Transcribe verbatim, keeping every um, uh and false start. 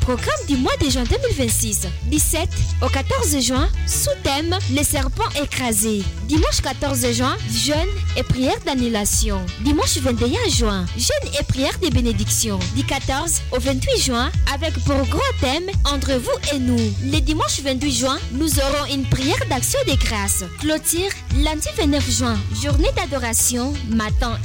programme du mois de juin deux mille vingt-six. Du sept au quatorze juin, sous-thème les serpents écrasés. Dimanche quatorze juin, jeûne et prière d'annulation. Dimanche vingt et un juin, jeûne et prière de bénédiction. Du quatorze au vingt-huit juin, avec pour gros thème entre vous et nous. Le dimanche vingt-huit juin, nous aurons une prière d'action de grâce. Clôture lundi vingt-neuf juin, journée d'adoration, matin